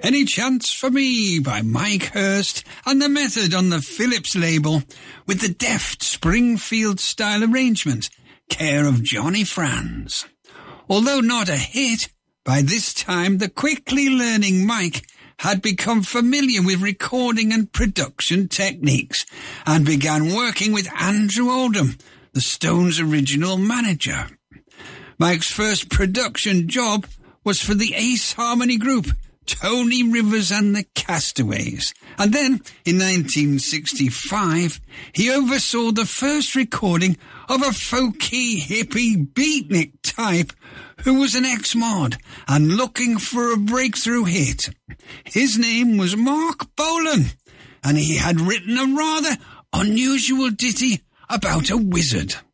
Any Chance for Me by Mike Hurst, and The Method on the Philips label, with the deft Springfield-style arrangement, care of Johnny Franz. Although not a hit, by this time the quickly learning Mike had become familiar with recording and production techniques, and began working with Andrew Oldham, the Stones' original manager. Mike's first production job was for the Ace Harmony group, Tony Rivers and the Castaways. And then, in 1965, he oversaw the first recording of a folky, hippie beatnik type who was an ex-mod and looking for a breakthrough hit. His name was Mark Bolan, and he had written a rather unusual ditty about a wizard.